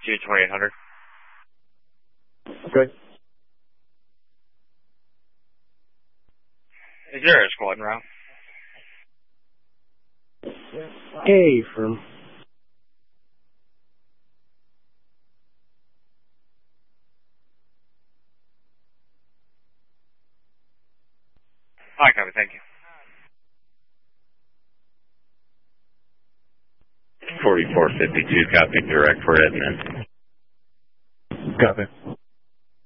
to 2800. Okay. Is there a squad en route? Hey, firm. Hi, copy, thank you. 4452, copy direct for Edmund. Copy.